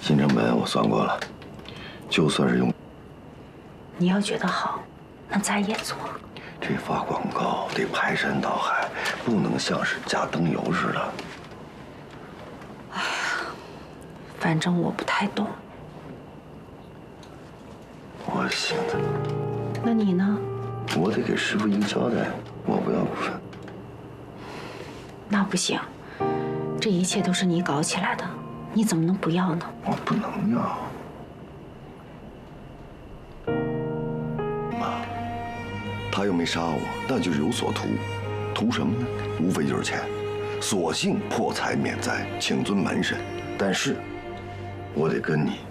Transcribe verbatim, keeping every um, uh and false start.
新成本我算过了，就算是用， 你要觉得好，那咱也做。 这发广告得排山倒海，不能像是加灯油似的。 哎呀，反正我不太懂。 我行的。 那你呢？ 我得给师傅一个交代，我不要股份。 那不行，这一切都是你搞起来的，你怎么能不要呢？ 我不能要。妈，他又没杀我，那就是有所图，图什么呢？无非就是钱，索性破财免灾，请尊门神。但是，我得跟你